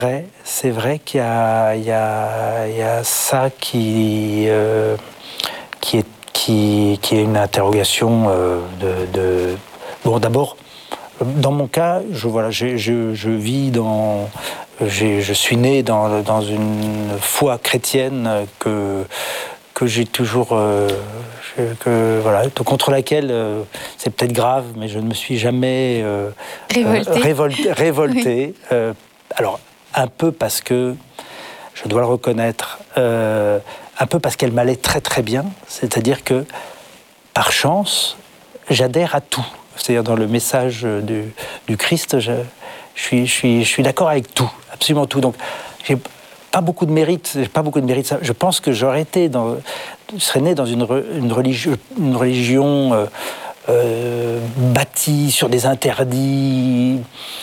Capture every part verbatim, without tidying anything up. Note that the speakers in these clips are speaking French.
vrai, c'est vrai qu'il y a, il y a, il y a ça qui, euh, qui, est, qui, qui est une interrogation euh, de, de... Bon, d'abord, dans mon cas, je, voilà, je, je, je vis dans... J'ai, je suis né dans, dans une foi chrétienne que, que j'ai toujours... Euh, que, voilà, contre laquelle euh, c'est peut-être grave, mais je ne me suis jamais euh, révolté. Euh, révolté, révolté Oui. euh, alors, un peu parce que, je dois le reconnaître, euh, un peu parce qu'elle m'allait très très bien, c'est-à-dire que, par chance, j'adhère à tout. C'est-à-dire dans le message du, du Christ, je, je, suis, je, suis, je suis d'accord avec tout, absolument tout. Donc, j'ai pas beaucoup de mérite, j'ai pas beaucoup de mérite. Je pense que j'aurais été dans, je serais né dans une, une, religion, une religion euh, euh, bâtie sur des interdits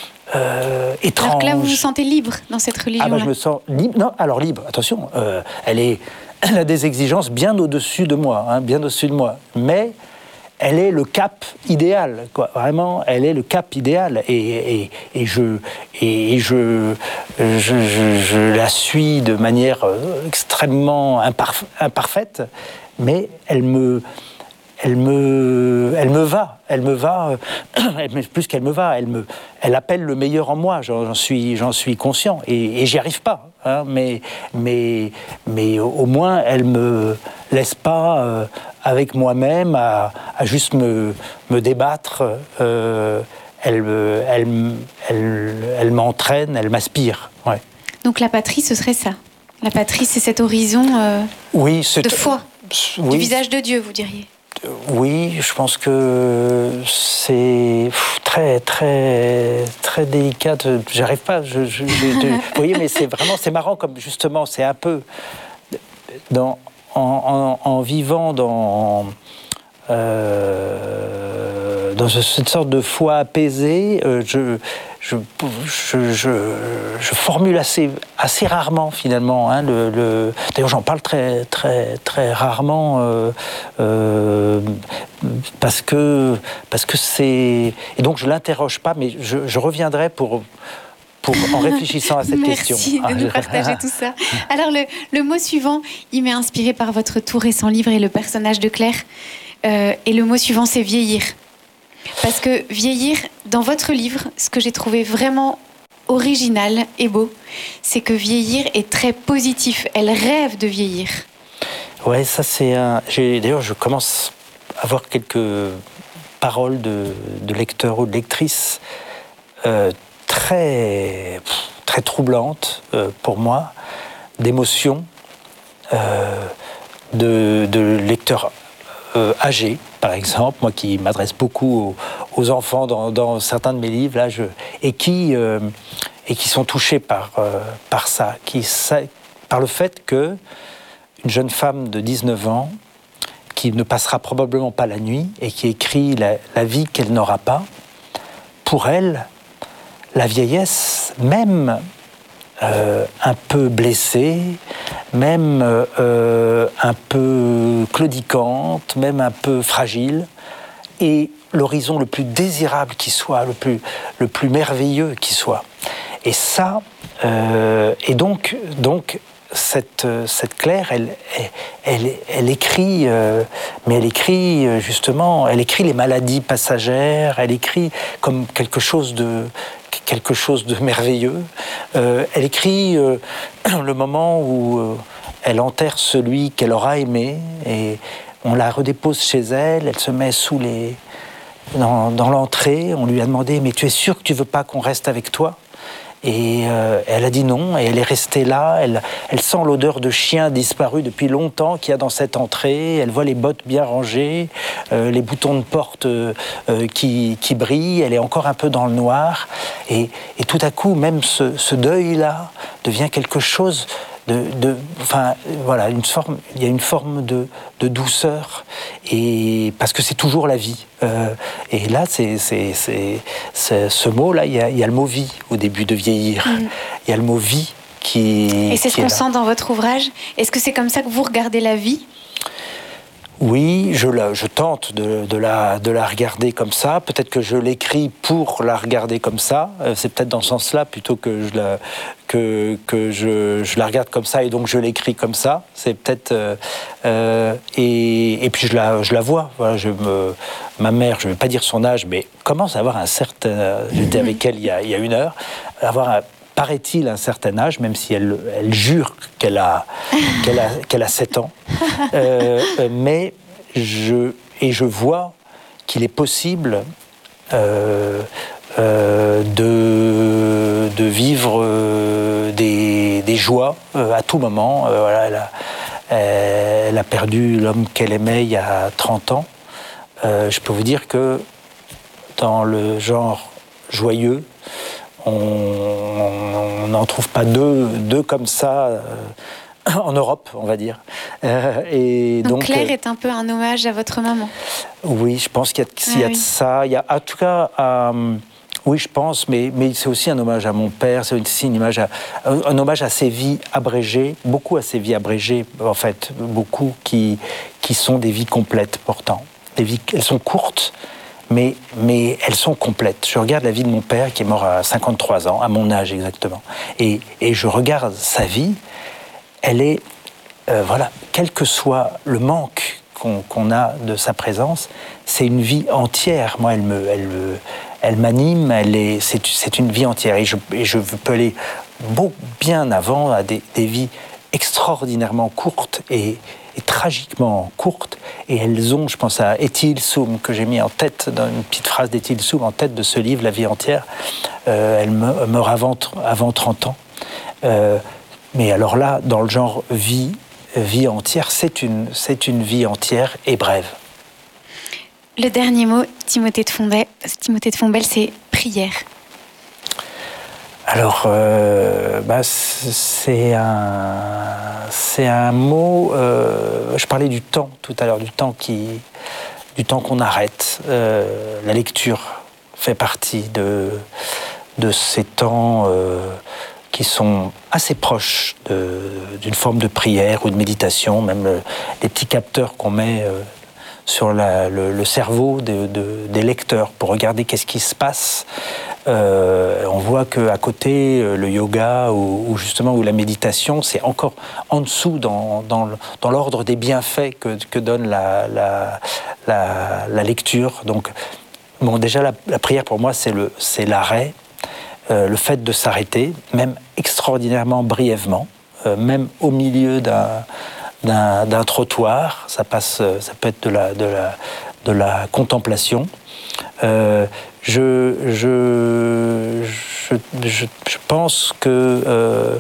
euh, étranges. Alors que là, vous vous sentez libre dans cette religion-là. Ah ben, je me sens libre. Non, alors libre. Attention, euh, elle est, elle a des exigences bien au-dessus de moi, hein, bien au-dessus de moi. Mais elle est le cap idéal, quoi. Vraiment, elle est le cap idéal. Et, et, et, je, et je, je, je, je la suis de manière extrêmement imparf- imparfaite, mais elle me, elle me, elle me va. Elle me va. Euh, plus qu'elle me va, elle me, elle appelle le meilleur en moi. J'en, j'en suis, j'en suis conscient. Et, et j'y arrive pas. Hein, mais, mais, mais au moins, elle me laisse pas. Euh, avec moi-même, à, à juste me, me débattre. Euh, elle, elle, elle, elle m'entraîne, elle m'aspire. Ouais. Donc la patrie, ce serait ça. La patrie, c'est cet horizon euh, oui, c'est, de foi, oui, du visage de Dieu, vous diriez. Oui, je pense que c'est très, très, très délicat. J'arrive pas. Je, je, je, je, vous voyez, mais c'est vraiment, c'est marrant comme justement, c'est un peu dans. En, en, en vivant dans, euh, dans cette sorte de foi apaisée, euh, je, je, je, je, je formule assez, assez rarement finalement. Hein, le, le... D'ailleurs, j'en parle très, très, très rarement euh, euh, parce que, parce que c'est... Et donc, je ne l'interroge pas, mais je, je reviendrai pour... Pour, en réfléchissant à cette Merci question. Merci de nous partager tout ça. Alors, le, le mot suivant, il m'est inspiré par votre tout récent livre et le personnage de Claire. Euh, et le mot suivant, c'est vieillir. Parce que vieillir, dans votre livre, ce que j'ai trouvé vraiment original et beau, c'est que vieillir est très positif. Elle rêve de vieillir. Ouais, ça c'est un... J'ai, d'ailleurs, je commence à avoir quelques paroles de, de lecteurs ou de lectrices euh, très, très troublante euh, pour moi, d'émotions, euh, de, de lecteurs euh, âgés, par exemple, moi qui m'adresse beaucoup aux, aux enfants dans, dans certains de mes livres, là, je, et, qui, euh, et qui sont touchés par, euh, par ça, qui, ça, par le fait que une jeune femme de dix-neuf ans, qui ne passera probablement pas la nuit et qui écrit la, la vie qu'elle n'aura pas, pour elle, la vieillesse, même euh, un peu blessée, même euh, un peu claudicante, même un peu fragile, est l'horizon le plus désirable qui soit, le plus, le plus merveilleux qui soit. Et ça, euh, et donc, donc cette, cette Claire, elle, elle, elle, elle écrit, euh, mais elle écrit justement, elle écrit les maladies passagères, elle écrit comme quelque chose de quelque chose de merveilleux. Euh, elle écrit euh, le moment où euh, elle enterre celui qu'elle aura aimé et on la redépose chez elle, elle se met sous les... dans, dans l'entrée, on lui a demandé « mais tu es sûr que tu veux pas qu'on reste avec toi ?» Et euh, elle a dit non, et elle est restée là, elle, elle sent l'odeur de chien disparu depuis longtemps qu'il y a dans cette entrée, elle voit les bottes bien rangées, euh, les boutons de porte euh, euh, qui, qui brillent, elle est encore un peu dans le noir, et, et tout à coup, même ce, ce deuil-là devient quelque chose de... de enfin, voilà, une forme, il y a une forme de, de douceur, et, parce que c'est toujours la vie. Euh, et là, c'est, c'est, c'est, c'est, ce mot-là, il y, a, il y a le mot vie au début de vieillir. Mmh. Il y a le mot vie qui... Et c'est ce qu'on sent dans votre ouvrage. Est-ce que c'est comme ça que vous regardez la vie ? Oui, je, la, je tente de, de, la, de la regarder comme ça. Peut-être que je l'écris pour la regarder comme ça. Euh, c'est peut-être dans ce sens-là plutôt que je la, que, que je, je la regarde comme ça et donc je l'écris comme ça. C'est peut-être euh, euh, et, et puis je la, je la vois. Voilà, je me, ma mère, je ne vais pas dire son âge, mais commence à avoir un certain. J'étais avec elle il y a, il y a une heure. Avoir un, paraît-il, un certain âge, même si elle, elle jure qu'elle a, qu'elle a, qu'elle a sept ans. Euh, mais je, et je vois qu'il est possible euh, euh, de, de vivre euh, des, des joies euh, à tout moment. Euh, voilà, elle, a, elle a perdu l'homme qu'elle aimait il y a trente ans. Euh, je peux vous dire que dans le genre joyeux, on n'en trouve pas deux, deux comme ça euh, en Europe, on va dire. Euh, et donc, donc Claire euh, est un peu un hommage à votre maman. Oui, je pense qu'il y a, qu'il y a ah, de oui. ça. Il y a, en tout cas, euh, oui, je pense, mais, mais c'est aussi un hommage à mon père, c'est aussi une image à, un, un hommage à ses vies abrégées, beaucoup à ses vies abrégées, en fait, beaucoup qui, qui sont des vies complètes pourtant. Des vies, elles sont courtes, Mais, mais elles sont complètes. Je regarde la vie de mon père qui est mort à cinquante-trois ans, à mon âge exactement, et, et je regarde sa vie, elle est, euh, voilà, quel que soit le manque qu'on, qu'on a de sa présence, c'est une vie entière. Moi, elle, me, elle, elle m'anime, elle est, c'est, c'est une vie entière. Et je, et je peux aller beaucoup bien avant à des, des vies extraordinairement courtes et, et tragiquement courtes, et elles ont, je pense à Etty Hillesum, que j'ai mis en tête, dans une petite phrase d'Etty Hillesum, en tête de ce livre, La vie entière. Euh, elle meurt avant, avant trente ans. Euh, mais alors là, dans le genre vie, vie entière, c'est une, c'est une vie entière et brève. Le dernier mot, Timothée de Fombelle, Timothée de Fombelle, c'est prière. Alors, euh, bah, c'est un, c'est un mot. Euh, je parlais du temps tout à l'heure, du temps qui, du temps qu'on arrête. Euh, la lecture fait partie de de ces temps euh, qui sont assez proches de, d'une forme de prière ou de méditation, même le, les petits capteurs qu'on met euh, sur la, le, le cerveau de, de, des lecteurs pour regarder qu'est-ce qui se passe. Euh, on voit qu'à côté, le yoga ou, ou justement ou la méditation, c'est encore en dessous dans, dans, dans l'ordre des bienfaits que, que donne la, la, la, la lecture. Donc, bon, déjà, la, la prière pour moi, c'est, le, c'est l'arrêt, euh, le fait de s'arrêter, même extraordinairement brièvement, euh, même au milieu d'un, d'un, d'un trottoir. Ça passe, ça peut être de la, de la, de la contemplation. Euh, je, je, je, je, je pense que, euh,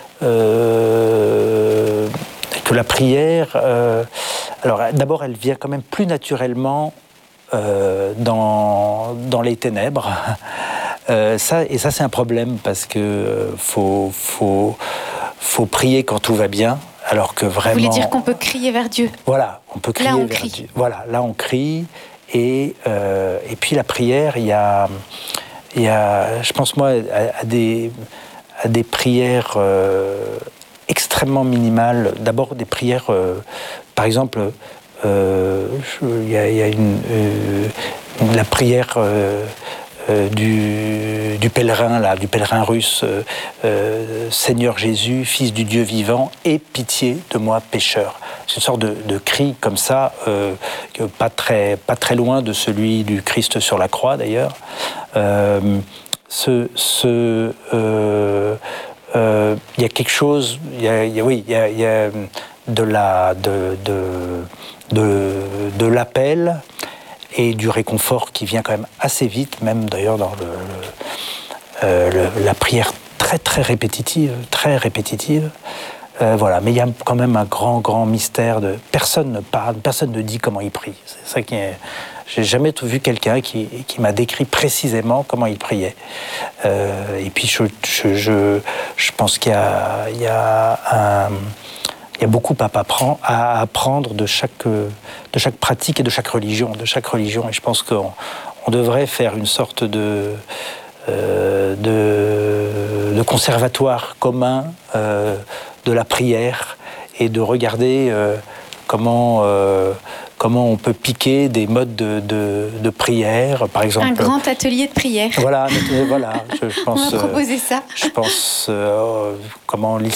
euh, que la prière, euh, alors d'abord elle vient quand même plus naturellement euh, dans, dans les ténèbres. Euh, ça, et ça c'est un problème parce que euh, faut, faut, faut prier quand tout va bien. Alors que vraiment. Vous voulez dire qu'on peut crier vers Dieu? Voilà, on peut crier là, on vers crie. Dieu. Voilà, là on crie. Et, euh, et puis la prière, il y a, il y a je pense moi, à, à, des, à des prières euh, extrêmement minimales. D'abord des prières, euh, par exemple, euh, je, il, y a, il y a une, euh, la prière euh, euh, du, du pèlerin, là, du pèlerin russe, euh, euh, Seigneur Jésus, Fils du Dieu vivant, aie pitié de moi pécheur. C'est une sorte de, de cri comme ça, euh, pas très, pas très loin de celui du Christ sur la croix d'ailleurs. Euh, ce, ce, euh, euh, y a quelque chose, y a, y a, oui, il y a, y a de la, de, de, de, de l'appel et du réconfort qui vient quand même assez vite, même d'ailleurs dans le, le, euh, le, la prière très très répétitive, très répétitive. Euh, voilà, mais il y a quand même un grand, grand mystère de personne ne parle, personne ne dit comment il prie. C'est ça qui est. J'ai jamais vu quelqu'un qui, qui m'a décrit précisément comment il priait. Euh, et puis je, je, je, je pense qu'il y a, il y a un, il y a beaucoup à apprendre, à apprendre de chaque, de chaque pratique et de chaque religion, de chaque religion. Et je pense qu'on on devrait faire une sorte de euh, de, de conservatoire commun. Euh, de la prière et de regarder euh, comment, euh, comment on peut piquer des modes de, de, de prière, par exemple. Un grand atelier de prière. Voilà, voilà. Je, je pense, on va proposer ça. Euh, je pense euh, comment